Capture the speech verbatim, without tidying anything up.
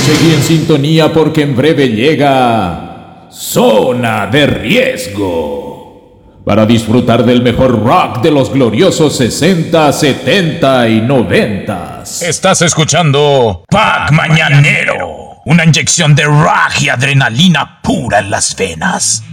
Seguí en sintonía porque en breve llega Zona de Riesgo, para disfrutar del mejor rock de los gloriosos sesenta, setenta y noventa. Estás escuchando Pack Mañanero, una inyección de rock y adrenalina pura en las venas.